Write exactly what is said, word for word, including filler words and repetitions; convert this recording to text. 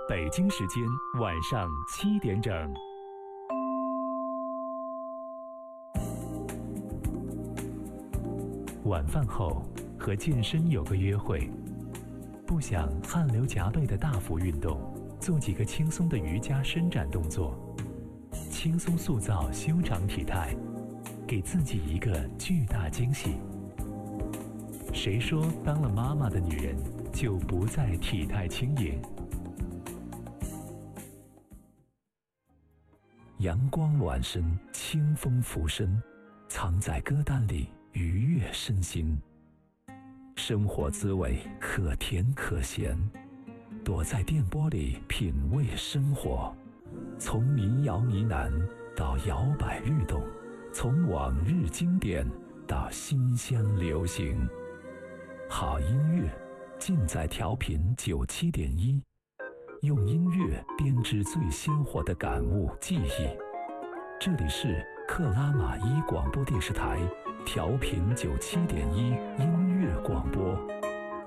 北京时间晚上七点整。晚饭后和健身有个约会，不想汗流浃背的大幅运动，做几个轻松的瑜伽伸展动作，轻松塑造修长体态，给自己一个巨大惊喜。谁说当了妈妈的女人就不再体态轻盈？阳光暖身，清风拂身，藏在歌单里愉悦身心。生活滋味可甜可咸，躲在电波里品味生活。从民谣呢喃到摇摆律动，从往日经典到新鲜流行，好音乐尽在调频九七点一，用音乐编织最鲜活的感悟记忆。这里是克拉玛依广播电视台，调频九七点一音乐广播。